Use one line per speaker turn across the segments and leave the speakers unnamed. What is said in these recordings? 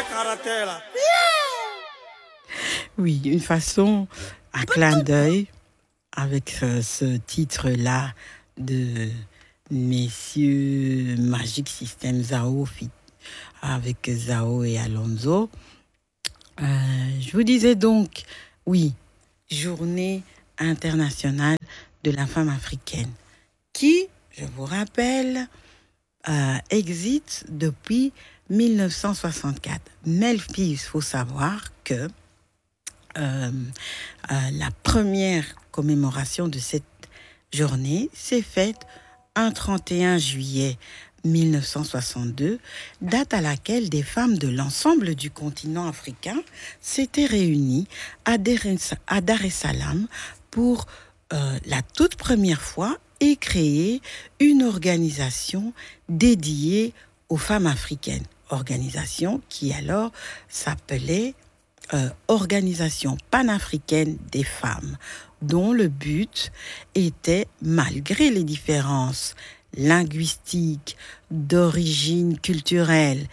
Oui, une façon, un clin d'œil avec ce titre-là de Messieurs Magic System Zao avec Zao et Alonso. Je vous disais donc, oui, Journée internationale de la femme africaine, qui, je vous rappelle, existe depuis 1964. Mais il faut savoir que la première commémoration de cette journée s'est faite un 31 juillet 1962, date à laquelle des femmes de l'ensemble du continent africain s'étaient réunies à Dar es Salaam pour la toute première fois et créer une organisation dédiée aux femmes africaines. Organisation qui alors s'appelait Organisation panafricaine des femmes, dont le but était, malgré les différences linguistiques, d'origine culturelle,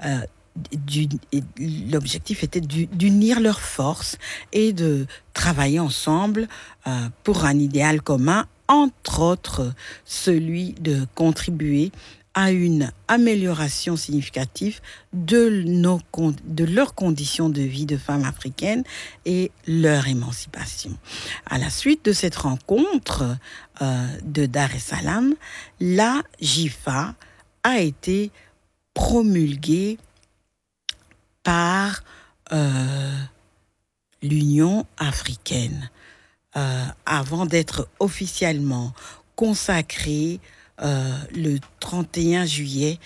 l'objectif était d'unir leurs forces et de travailler ensemble pour un idéal commun, entre autres celui de contribuer à une amélioration significative de leurs conditions de vie de femmes africaines et leur émancipation. À la suite de cette rencontre de Dar es Salaam, la JIFA a été promulguée par l'Union africaine avant d'être officiellement consacrée le 31 juillet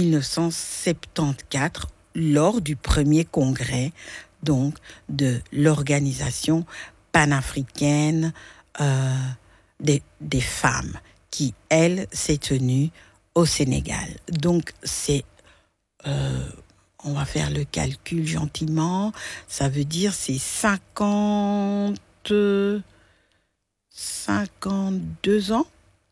1974 lors du premier congrès donc de l'organisation panafricaine des femmes qui, elle, s'est tenue au Sénégal. Donc c'est on va faire le calcul gentiment, ça veut dire c'est 52 ans.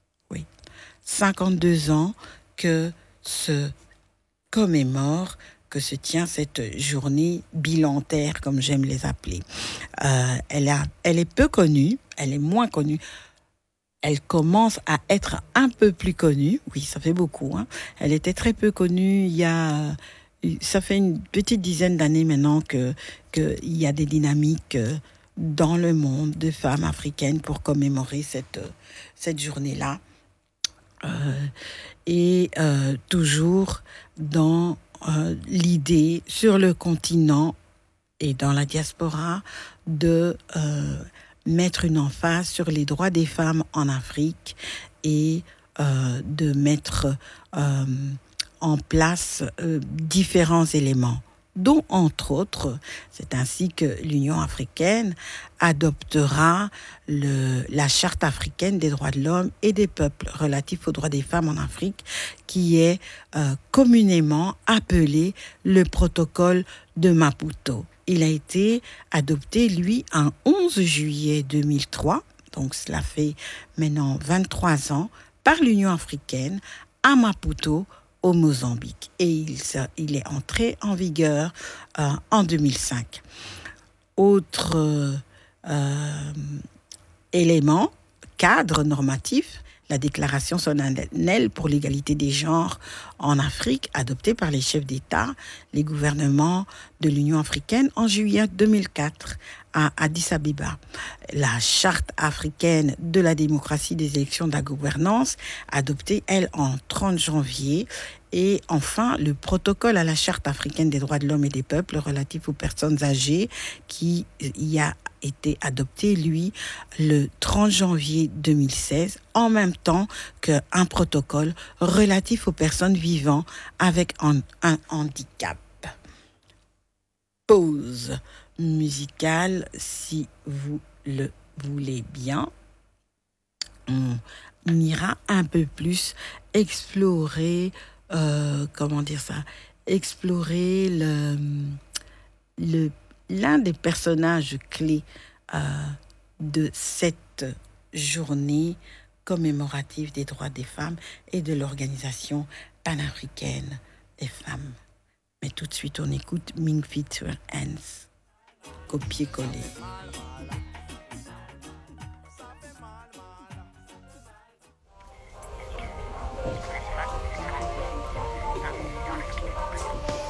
52 ans que se commémore, que se tient cette journée bilantaire, comme j'aime les appeler. Elle est peu connue, elle est moins connue. Elle commence à être un peu plus connue. Oui, ça fait beaucoup. Hein. Elle était très peu connue ça fait une petite dizaine d'années maintenant qu'il y a des dynamiques dans le monde de femmes africaines pour commémorer cette journée-là. Toujours dans l'idée sur le continent et dans la diaspora de mettre une emphase sur les droits des femmes en Afrique et de mettre en place différents éléments, dont entre autres, c'est ainsi que l'Union africaine adoptera la Charte africaine des droits de l'homme et des peuples relatifs aux droits des femmes en Afrique, qui est communément appelé le protocole de Maputo. Il a été adopté, lui, un 11 juillet 2003, donc cela fait maintenant 23 ans, par l'Union africaine à Maputo, au Mozambique. Et il est entré en vigueur en 2005. Autre élément, cadre normatif, la déclaration solennelle pour l'égalité des genres en Afrique, adoptée par les chefs d'État, les gouvernements de l'Union africaine en juillet 2004 à Addis Abeba. La charte africaine de la démocratie, des élections, de la gouvernance, adoptée, elle, en 30 janvier. Et enfin, le protocole à la charte africaine des droits de l'homme et des peuples relatif aux personnes âgées qui y a été adopté, lui, le 30 janvier 2016, en même temps qu'un protocole relatif aux personnes vivant avec un handicap. Pause musicale, si vous le voulez bien. On ira un peu plus explorer, explorer l'un des personnages clés de cette journée commémorative des droits des femmes et de l'organisation panafricaine des femmes. Mais tout de suite, on écoute Ming featuring Hans. Copier-coller.